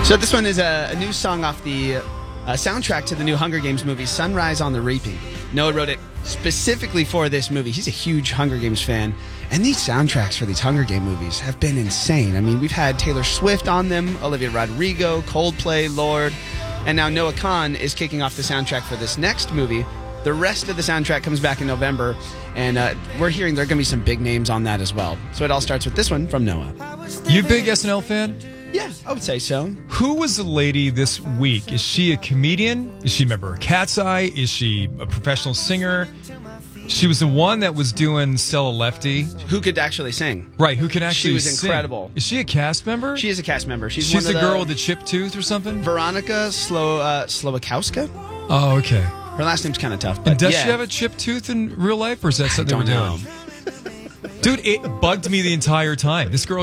So this one is a new song off the soundtrack to the new Hunger Games movie, Sunrise on the Reaping. Noah wrote it specifically for this movie. He's a huge Hunger Games fan. And these soundtracks for these Hunger Game movies have been insane. I mean, we've had Taylor Swift on them, Olivia Rodrigo, Coldplay, Lorde, and now Noah Kahan is kicking off the soundtrack for this next movie. The rest of the soundtrack comes back in November, and we're hearing there are going to be some big names on that as well. So it all starts with this one from Noah. You a big SNL fan? Yeah, I would say so. Who was the lady this week? Is she a comedian? Is she a member of Cat's Eye? Is she a professional singer? She was the one that was doing Stella Lefty. Who could actually sing? Right, who can actually sing. She was sing. incredible. Is she a cast member? She is a cast member. She's the one of girl with the chipped tooth or something? Veronica Slowakowska? Oh, okay. Her last name's kind of tough. But And does yeah. she have a chipped tooth in real life, or is that something I don't we're know. doing? Dude, it bugged me the entire time. This girl